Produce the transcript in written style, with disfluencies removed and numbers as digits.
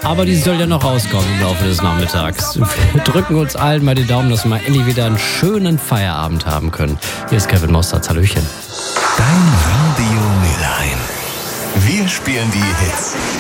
Aber die soll ja noch rauskommen im Laufe des Nachmittags. Wir drücken uns allen mal die Daumen, dass wir mal endlich wieder einen schönen Feierabend haben können. Hier ist Kevin Mostert. Hallöchen. Dein Radio Mülheim. Wir spielen die Hits